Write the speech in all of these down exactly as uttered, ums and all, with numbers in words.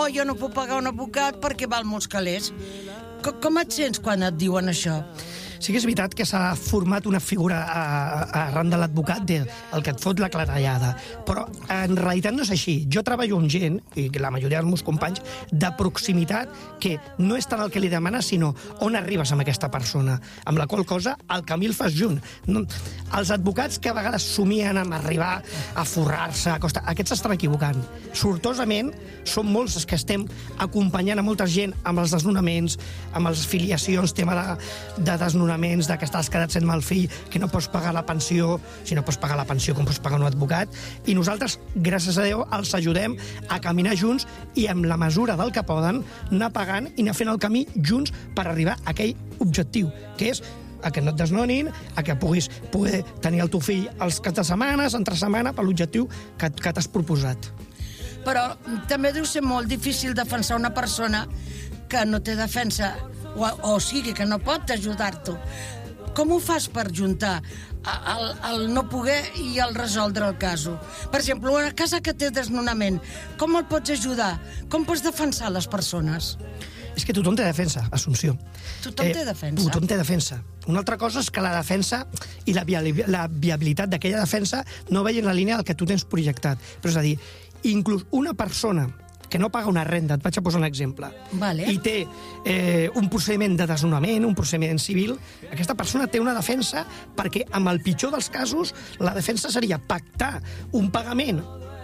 oh, jo no puc pagar un advocat perquè val molts calés. Com, com et sents quan et diuen això? Sí que és veritat que s'ha format una figura a, a, arran de l'advocat, el que et fot la clatellada, però en realitat no és així. Jo treballo amb gent, i la majoria dels meus companys, de proximitat, que no és tant el que li demanes, sinó on arribes amb aquesta persona, amb la qual cosa el camí el fas junt. No, els advocats que a vegades somien amb arribar a forrar-se, a costa, aquests s'estan equivocant. Sortosament, són molts els que estem acompanyant a molta gent amb els desnonaments, amb les filiacions, tema de, de desnonaments, de que estàs quedat sent mal fill, que no pots pagar la pensió, si no pots pagar la pensió com pots pagar un advocat, i nosaltres, gràcies a Déu, els ajudem a caminar junts i amb la mesura del que poden anar pagant i anar fent el camí junts per arribar a aquell objectiu, que és a que no et desnonin, a que puguis poder tenir el teu fill els caps de setmanes, entre setmana, per l'objectiu que, que t'has proposat. Però també deu ser molt difícil defensar una persona que no té defensa, o, o sigui, que no pot ajudar-te. Com ho fas per juntar el, el no poder i el resoldre el cas? Per exemple, una casa que té desnonament, com el pots ajudar? Com pots defensar les persones? És que tothom té defensa, Assumpció. Tothom eh, té defensa? Tothom té defensa. Una altra cosa és que la defensa i la, viali la viabilitat d'aquella defensa no vegi en la línia del que tu tens projectat. Però és a dir, inclús una persona que no paga una renda, et vaig a posar un exemple, vale. i té eh, un procediment de desnonament, un procediment civil, aquesta persona té una defensa perquè, amb el pitjor dels casos, la defensa seria pactar un pagament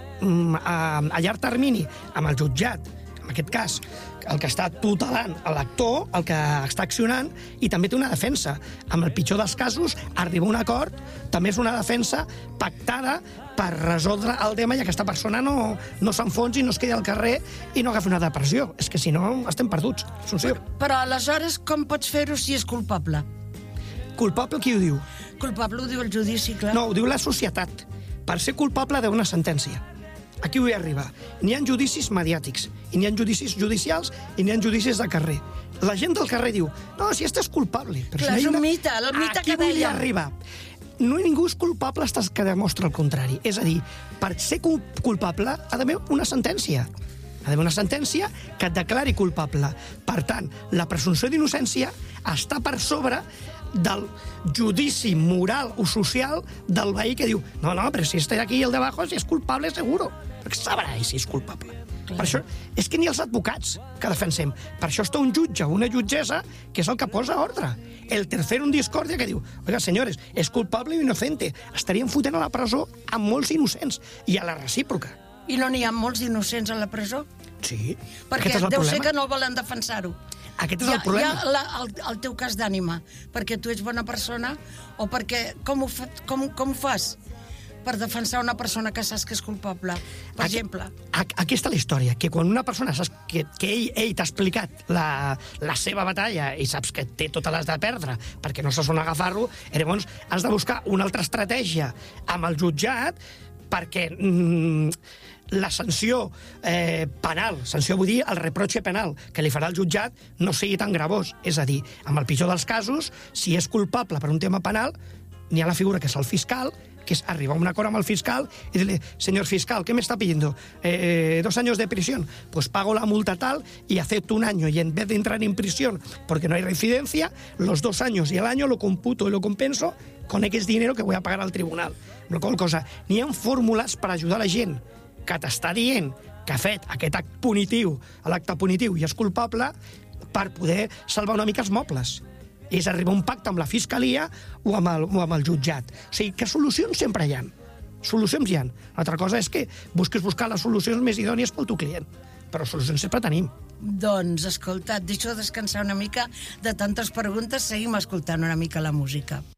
mm, a, a llarg termini amb el jutjat, en aquest cas, el que està tutelant l'actor, el que està accionant, i també té una defensa. Amb el pitjor dels casos, arriba a un acord, també és una defensa pactada per resoldre el tema i aquesta persona no, no s'enfonsi, no es quedi al carrer i no agafi una depressió. És que si no, estem perduts. Assumpció. Però, però aleshores com pots fer-ho si és culpable? Culpable qui ho diu? Culpable ho diu el judici, clar. No, ho diu la societat. Per ser culpable d'una sentència. Aquí vull arribar. N'hi ha judicis mediàtics, i n'hi ha judicis judicials, i n'hi ha judicis de carrer. La gent del carrer diu, no, si este és culpable. Però clar, si és un mite, el mite que deia. Aquí vull dèiem. arribar. No ningú és culpable fins que demostra el contrari. És a dir, per ser culpable ha d'haver una sentència. Ha d'haver una sentència que et declari culpable. Per tant, la presumpció d'innocència està per sobre del judici moral o social del veí que diu no, no, però si està aquí el de abajo, si és culpable, seguro. Perquè sabrà si és culpable. Clar. Per això, és que ni els advocats que defensem. Per això està un jutge o una jutgessa que és el que posa ordre. El tercer en discòrdia que diu, oiga, senyores, és culpable o inocente. Estaríem fotent a la presó a molts innocents. I a la recíproca. I no n'hi ha molts innocents a la presó? Sí. Perquè deu problema. Ser que no volen defensar-ho. Aquest és hi ha, el problema. Hi ha la, el, el teu cas d'ànima, perquè tu ets bona persona o perquè... Com ho, fa, com, com ho fas per defensar una persona que saps que és culpable, per aquí, exemple? Aquí està la història, que quan una persona saps que, que ell, ell t'ha explicat la, la seva batalla i saps que té totes les de perdre perquè no saps on agafar-lo, llavors has de buscar una altra estratègia amb el jutjat perquè... Mm, la sanció eh, penal, sanció vull dir el reproche penal que li farà el jutjat no sigui tan gravós. És a dir, amb el pitjor dels casos, si és culpable per un tema penal, n'hi ha la figura que és el fiscal, que és arribar a un acord amb el fiscal i dir-li, señor fiscal, ¿qué me está pidiendo? Eh, ¿Dos años de prisión? Pues pago la multa tal y acepto un año y en vez de entrar en prisión porque no hay reincidencia, los dos años y el año lo computo y lo compenso con X dinero que voy a pagar al tribunal. Però qual cosa, n'hi ha fórmules per ajudar la gent que t'està dient que ha fet aquest acte punitiu, l'acte punitiu i és culpable, per poder salvar una mica els mobles. És arribar a un pacte amb la fiscalia o amb el, o amb el jutjat. O sigui, que solucions sempre hi ha. Solucions hi ha. L'altra cosa és que busquis buscar les solucions més idònies pel teu client. Però solucions sempre tenim. Doncs, escolta, et deixo descansar una mica de tantes preguntes, seguim escoltant una mica la música.